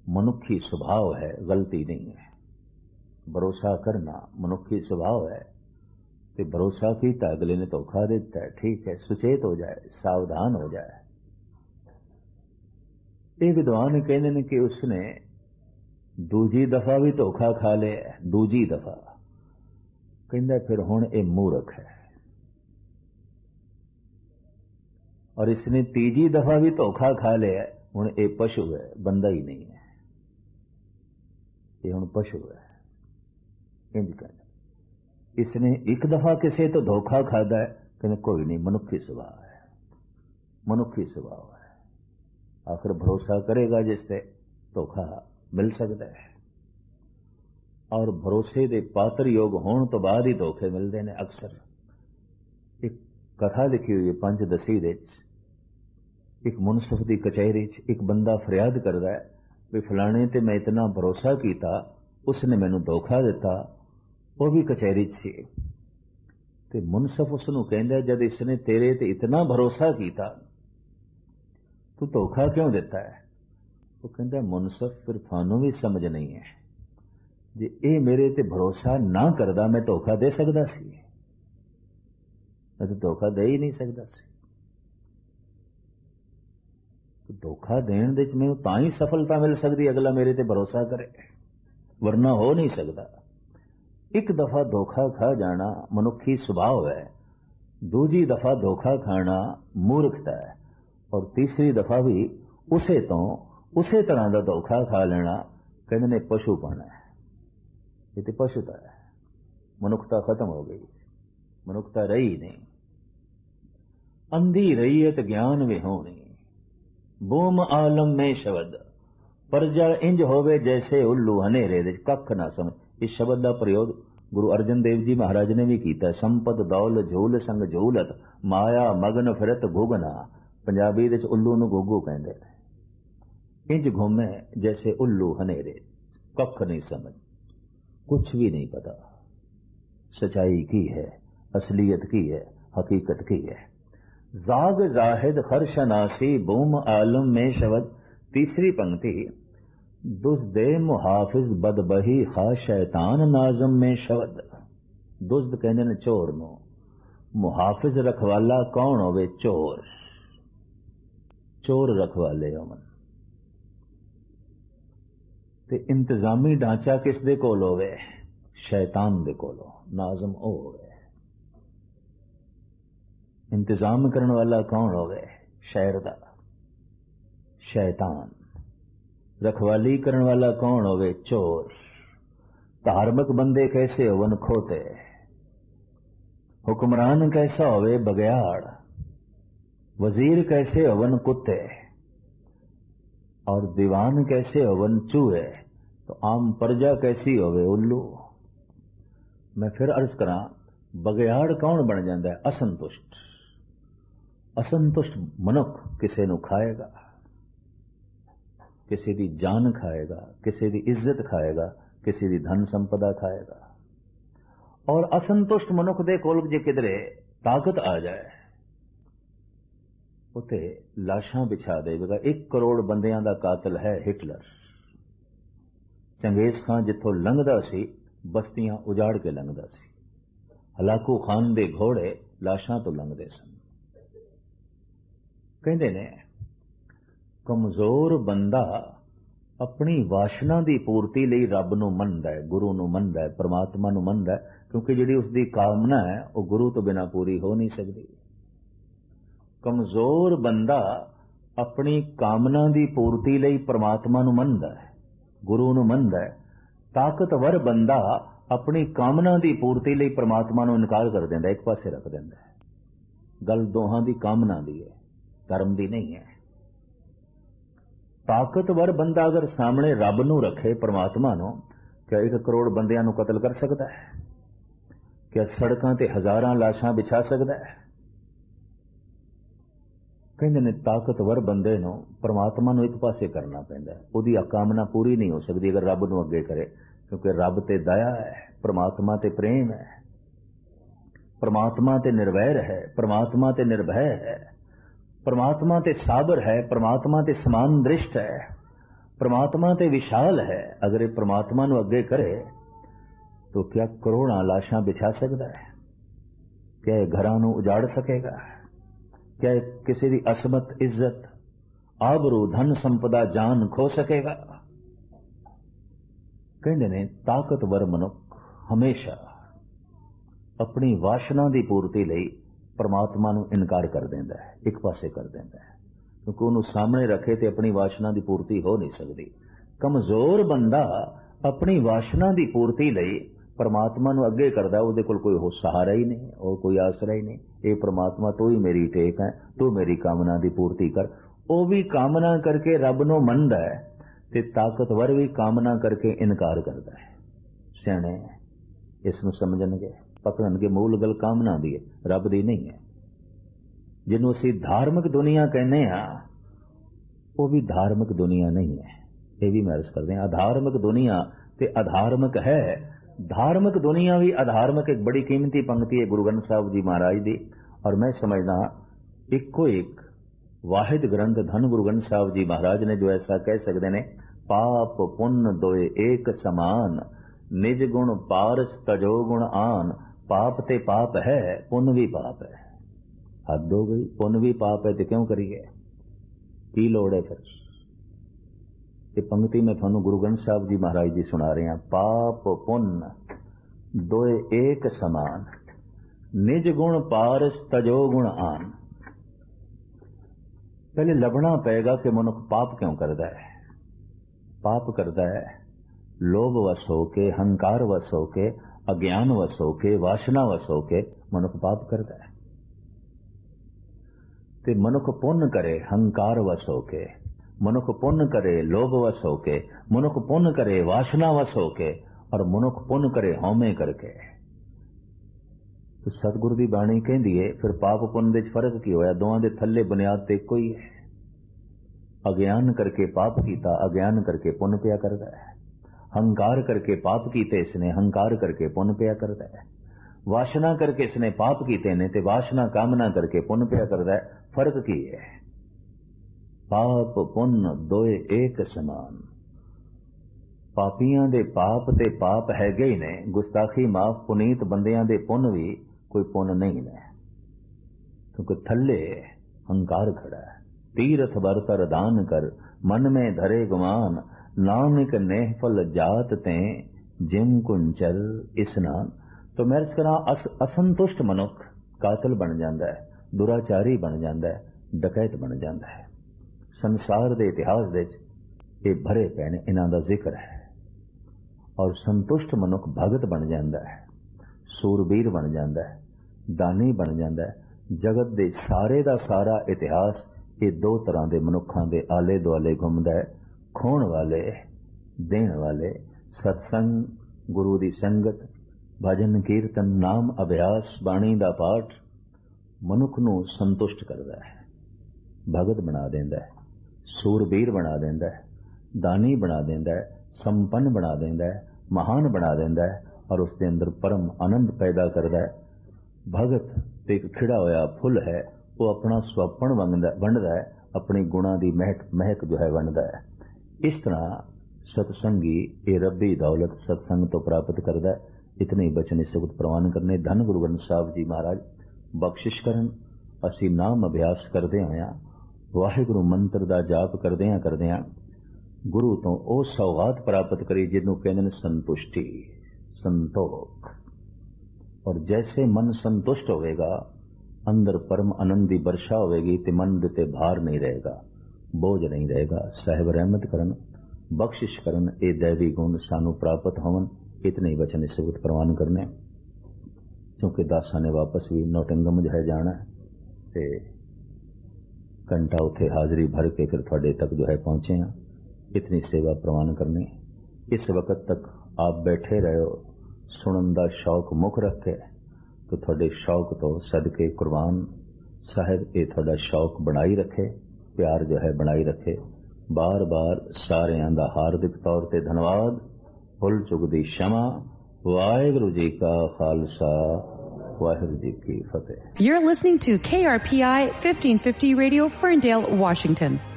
मनुखी स्वभाव है, गलती नहीं है। भरोसा करना मनुखी स्वभाव है। तो भरोसा किया, अगले ने धोखा दिता है, ठीक है, सुचेत हो जाए, सावधान हो जाए। ये विद्वान कहते हैं कि उसने दूजी दफा भी धोखा खा लिया, दूजी दफा कहता फिर हुण ये मूर्ख है। और इसने तीजी दफा भी धोखा खा लिया, हुण ये पशु है, बंदा ही नहीं है, ये हुण पशु है। इंज कहना इसने एक दफा किसी तो धोखा खादा है, कहते कोई नहीं, मनुखी स्वभाव है, मनुखी स्वभाव है। आखिर भरोसा करेगा जिससे धोखा मिल सकता है। और भरोसे दे पात्र योग होने तो बाद ही धोखे मिलते हैं। अक्सर एक कथा लिखी हुई है पंच दसी दे, एक मुनसिफ की कचहरी एक बंदा फरियाद करता है भी फलाने ते मैं इतना भरोसा किया, उसने मैनू धोखा दिता, वो भी कचहरी सी। ते मुनसिफ उसनू कहंदा जब इसने तेरे ते इतना भरोसा किया तू धोखा क्यों देता है? वो कहता मुनसिफ फिर थानू भी समझ नहीं है, जे ये मेरे ते भरोसा ना करदा मैं धोखा दे सकदा सी? मैं तो धोखा दे ही नहीं सकदा सी। तो धोखा देने दे मैं तां ही सफलता मिल सकती अगला मेरे ते भरोसा करे, वरना हो नहीं सकता। एक दफा धोखा खा जाना मनुखी स्वभाव है, दूजी दफा धोखा खाना मूर्खता है, और तीसरी दफा भी उसे तरह का धोखा खा लेना कहते ने पशुपन है। ये तो पशुता है, मनुखता खत्म हो गई, मनुखता रही नहीं। अंधी रहीयत ज्ञान विहोणी, बूम आलम में शब्द परजा इंज होवे जैसे उल्लू हनेरे दे कख ना समझ। इस शब्द का प्रयोग गुरु अर्जन देव जी महाराज ने भी किया। संपत दौल झूल संग झूलत, माया मगन फिरत घुगना। पंजाबी दे उल्लू नूं गुगू कहंदे ने। इंज घूमे जैसे उल्लू हनेरे, कख नहीं समझ, कुछ भी नहीं पता सच्चाई की है, असलियत की है, हकीकत की है। जाग जाहिद खरशनासी बूम आलम में शब्द। तीसरी पंक्ति दुज़्दे मुहाफिज बदबही खा शैतान नाजम में शब्द। दुज़्द कहंदे ने चोर नूं, मुहाफिज रखवाला कौन होवे? चोर, चोर रखवाले होवन। ते इंतजामी ढांचा किस दे कोल होवे? शैतान दे कोल। नाजम ओ होवे। इंतजाम करने वाला कौन होवे? शहर दा शैतान। रखवाली करने वाला कौन होवे? चोर। धार्मिक बंदे कैसे होवन? खोते। हुक्मरान कैसा होवे? बगयाड़। वजीर कैसे होवन? कुत्ते। और दीवान कैसे होवन? चूहे। तो आम प्रजा कैसी होवे? उल्लू। मैं फिर अर्ज करा, बगयाड़ कौन बन जाता है? असंतुष्ट। असंतुष्ट मनुख किसी नू खाएगा, किसी की जान खाएगा, किसी की इज्जत खाएगा, किसी की धन संपदा खाएगा। और असंतुष्ट मनुख दे कोल जे किधरे ताकत आ जाए, उते लाशां बिछा देगा। 1 करोड़ बंदियां दा कातिल है हिटलर। चंगेज खान जिथों लंघदा सी बस्तियां उजाड़ के लंघदा सी। हलाकू खान दे घोड़े लाशां तो लंघदे सन। कहंदे ने कमजोर बंदा अपनी वासना की पूर्ति लई रब नूं मनदा है, गुरु नूं मनदा है, परमात्मा नूं मनदा है, क्योंकि जिहड़ी उसकी कामना है वह गुरु तो बिना पूरी हो नहीं सकती। कमजोर बंदा अपनी कामना की पूर्ति लई परमात्मा नूं मनदा है, गुरु नूं मनदा है। ताकतवर बंदा अपनी कामना की पूर्ति लई परमात्मा नूं इनकार कर देंदा, एक पासे रख देंदा है। गल दोहां दी कामना दी है, धर्म दी नहीं है। ताकतवर बंदा अगर सामने रब नूं रखे, परमात्मा नूं, क्या 1 करोड़ बंदियां नूं कतल कर सकता है? क्या सड़कां ते हजारां लाशां बिछा सकता है? कहंदे ने ताकतवर बंदे नूं परमात्मा नूं एक पासे करना पैंदा है। उहदी कामना पूरी नहीं हो सकती अगर रब नूं अगे करे, क्योंकि रब ते दया है, परमात्मा ते प्रेम है, परमात्मा ते निर्वैर है, परमात्मा ते निर्भय है, परमात्मा ते साबर है, परमात्मा ते समान दृष्ट है, परमात्मा ते विशाल है, अगर ये परमात्मा नूं अगे करे तो क्या करोड़ां लाशां बिछा सकता है? क्या ये घरां नूं उजाड़ सकेगा? क्या ये किसी दी असमत इज्जत आबरू धन संपदा जान खो सकेगा? कहंदे ने ताकतवर मनुख हमेशा अपनी वासना की पूर्ति लई परमात्मा नूं इनकार कर देंदा है, एक पासे कर देंदा है, क्योंकि उन्होंने सामने रखे तो अपनी वासना की पूर्ति हो नहीं सकती। कमजोर बंदा अपनी वासना की पूर्ति लई परमात्मा नूं अगे करदा, उहदे कोल कोई हो सहारा ही नहीं और कोई आसरा ही नहीं। ये परमात्मा तू ही मेरी टेक है, तू मेरी कामना की पूर्ति कर। वो भी कामना करके रब नूं मनदा है ते ताकतवर भी कामना करके इनकार करता है। सियाणे इस नूं समझणगे, पकड़नगे मूल गल कामना दी है, रब दी नहीं है। जिन्हों असीं धार्मिक दुनिया कहने वो भी धार्मिक दुनिया नहीं है, ये भी मैं अर्ज करते हैं। अधार्मिक दुनिया ते अधार्मिक है। धार्मिक दुनिया भी अधार्मिक एक बड़ी कीमती पंक्ति है गुरु ग्रंथ साहब जी महाराज दी, और मैं समझदा इको एक वाहिद ग्रंथ धन गुरु ग्रंथ साहब जी महाराज ने जो ऐसा कह सकते ने, पाप पुण्य दोए एक समान, निज गुण पारस तजो गुण आन। पाप ते पाप है, पुण्य भी पाप है। हद हो गई, पुण्य भी पाप है तो क्यों करिए, की लोड़ है फिर? ये पंक्ति में थानू गुरु ग्रंथ साहब जी महाराज जी सुना रहे हैं। पाप पुण्य दोए एक समान, निज गुण पारस तजो गुण आन। पहले लभना पेगा कि मनुख पाप क्यों करता है। पाप करता है लोभ वश होके, हंकार वश होके, अज्ञान वश होके, वासना वश होके मनुख पाप करता है। ते मनुख पुण्य करे हंकार वश होके, मनुख पुण्य करे लोभ वश होके, मनुख पुण्य करे वासना वश होके, और मनुख पुण्य करे हौमे करके। तो सतगुरु की बाणी कहती है फिर पाप पुण्य दे फर्क की होया? दोवां दे थल्ले बुनियाद ते इक्को ही है। अज्ञान करके पाप कीता, अज्ञान करके पुण्य पिया करता है। हंकार करके पाप कीते इसने, हंकार करके पुण्य पिया करता है। वासना करके इसने पाप कीते ने ते वासना कामना करके पुण्य पिया करता है। फर्क की है? पाप पुण्य दोए एक समान। पापियां दे पाप ते पाप हैगे ही ने, गुस्ताखी माफ, पुनीत बंदियां दे पुण्य भी कोई पुण्य नहीं ने, क्योंकि थल्ले हंकार खड़ा है। तीर्थ बरतर दान कर, मन में धरे गुमान, नामिक नेहफल जात ते जिम कुंचल स्नान। तो मैं इस तरह असंतुष्ट मनुख कातल बन जाता है, दुराचारी बन जाता है, डकैत बन जाता है। संसार के इतिहास दे ये भरे पे ने, इन्हां दा जिक्र है। और संतुष्ट मनुख भगत बन जाता है, सूरबीर बन जाता है, दानी बन जाता है। जगत दे सारे दा सारा इतिहास ये दो तरह के मनुखों के आले दुआले घूमता है। खोण वाले, देण वाले। सत्संग, गुरु की संगत, भजन कीर्तन, नाम अभ्यास, बाणी का पाठ मनुख नूं संतुष्ट करता है, भगत बना देंदा है, सूरबीर बना देंदा है, दानी बना देंदा है, संपन्न बना देंदा है, महान बना देंदा है, और उसके अंदर परम आनंद पैदा करता है। भगत ते एक खिड़ा होया फुल है, वो अपना स्वपन वंडदा है, अपनी गुणा की महक जो है वंडदा है। इस तरह सत्संगी ये रब्बी दौलत सत्संग तो प्राप्त करता है। इतने ही बचन इस वक्त प्रवान करने। धन गुरु ग्रंथ साहब जी महाराज बख्शिश करन। असी नाम अभ्यास करदे होया वाहिगुरु मंत्र का जाप करदियां गुरु तो वो सौगात प्राप्त करी जिन्हों कहते हैं संतुष्टि, संतोख। और जैसे मन संतुष्ट होगा, अंदर परम आनंद की वर्षा होगी, तो मन दे भार नहीं रहेगा, बोझ नहीं रहेगा। साहिब रहमत करन, बख्शिश करन, ये दैवी गुण सानू प्राप्त होवन। इतने ही वचन इस वक्त प्रवान करने, क्योंकि दासा ने वापस भी नौटिंगम जो है जाना है, तो घंटा उथे हाजरी भर के फिर थोड़े तक जो है पहुंचे हैं। इतनी सेवा प्रवान करनी। इस वक्त तक आप बैठे रहो, सुनन दा शौक मुख रखे, तो थोड़े शौक तो सदके कुर्बान साहिब ये थोड़ा शौक बनाई रखे, प्यार जो है बनाई रखे। बार बार सारियां दा हार्दिक तौर ते धन्यवाद। भुल चुक दी क्षमा। वाहिगुरु जी का खालसा, वाहिगुरु जी की फतेह। You're listening to KRPI 1550 Radio, Ferndale, Washington.